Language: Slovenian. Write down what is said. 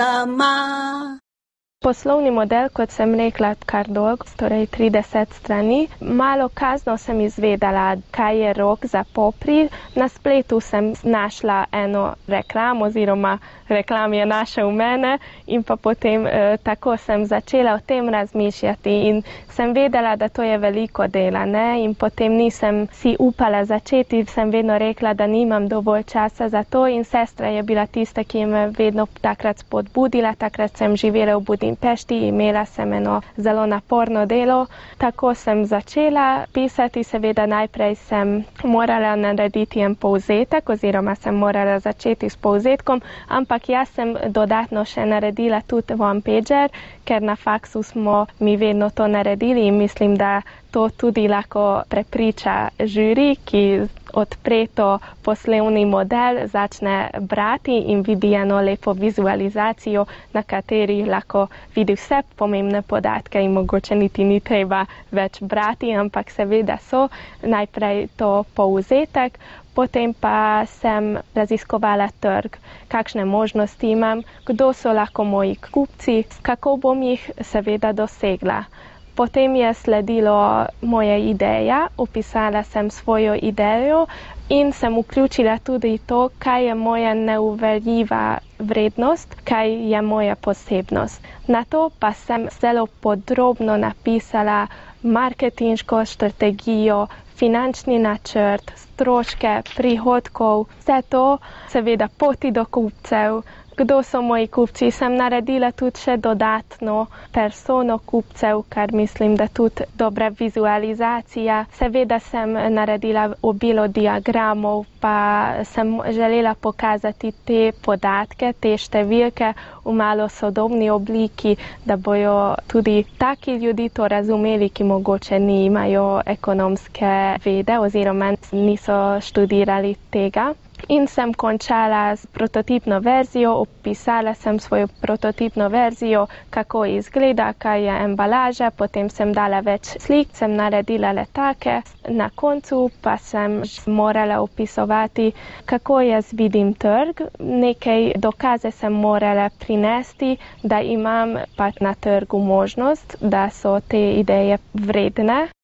Poslovni model, kot sem rekla, kar dolg, torej 30 strani. Malo kasno sem izvedela, kaj je rok za popri. Na spletu sem našla eno reklamo, oziroma reklam je našel mene in pa potem tako sem začela o tem razmišljati in sem vedela, da to je veliko dela, ne? In potem nisem si upala začeti, sem vedno rekla, da nimam dovolj časa za to in sestra je bila tista, ki me vedno takrat spodbudila. Takrat sem živela v Budimpešti, imela sem eno zelo naporno delo. Tako sem začela pisati, seveda najprej sem morala narediti en povzetek, oziroma sem morala začeti s povzetkom, ampak jaz sem dodatno še naredila tudi one-pager, ker na faksu smo mi vedno to naredili in mislim, da to tudi lahko prepriča žiri, ki odpre to poslovni model, začne brati in vidi eno lepo vizualizacijo, na kateri lahko vidi vse pomembne podatke in mogoče niti ni treba več brati, ampak seveda so najprej to povzetek, potem pa sem raziskovala trg, kakšne možnosti imam, kdo so lahko moji kupci, kako bom jih seveda dosegla. Potem je sledilo moja ideja, opisala sem svojo idejo in sem vključila tudi to, kaj je moja neuverljiva vrednost, kaj je moja posebnost. Na to pa sem zelo podrobno napisala marketinško strategijo, finančni načrt, stroške, prihodkov, vse to, seveda poti do kupcev. Kdo so moji kupci? Sem naredila tudi še dodatno persono kupcev, kar mislim, da tudi dobra vizualizacija. Seveda sem naredila obilo diagramov, pa sem želela pokazati te podatke, te številke v malo sodobni obliki, da bojo tudi taki ljudi to razumeli, ki mogoče nimajo ekonomske vede oziroma niso študirali tega. In sem končala s prototipno verzijo, opisala sem svojo prototipno verzijo, kako izgleda, kaj je embalaža, potem sem dala več slik, sem naredila letake, na koncu pa sem morala opisovati, kako jaz vidim trg. Nekaj dokaze sem morala prinesti, da imam pa na trgu možnost, da so te ideje vredne.